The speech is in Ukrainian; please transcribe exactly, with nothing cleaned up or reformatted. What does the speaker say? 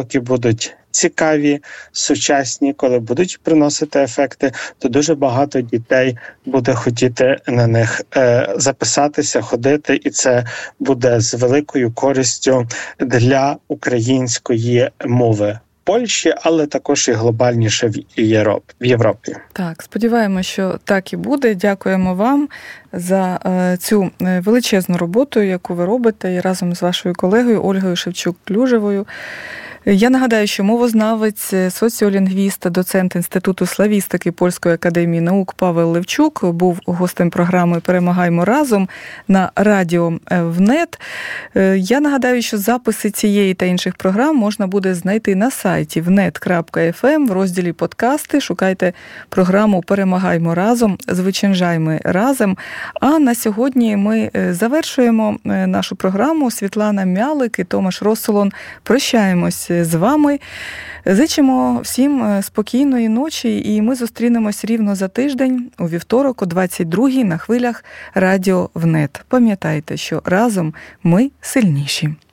уроки будуть цікаві, сучасні, коли будуть приносити ефекти, то дуже багато дітей буде хотіти на них е, записатися, ходити, і це буде з великою користю для української мови. Польщі, але також і глобальніше в Європі. в Європі. Так, сподіваємося, що так і буде. Дякуємо вам за е, цю величезну роботу, яку ви робите, і разом з вашою колегою Ольгою Шевчук-Клюжевою. Я нагадаю, що мовознавець, соціолінгвіст, доцент Інституту славістики Польської академії наук Павел Левчук був гостем програми «Перемагаймо разом» на радіо ВНЕТ. Я нагадаю, що записи цієї та інших програм можна буде знайти на сайті внет крапка еф ем в розділі «Подкасти». Шукайте програму «Перемагаймо разом», «Звичайжаймо разом». А на сьогодні ми завершуємо нашу програму. Світлана Мялик і Томаш Россолон прощаємось з вами. Зичимо всім спокійної ночі, і ми зустрінемось рівно за тиждень, у вівторок, о двадцять другій на хвилях радіо ВНЕТ. Пам'ятайте, що разом ми сильніші.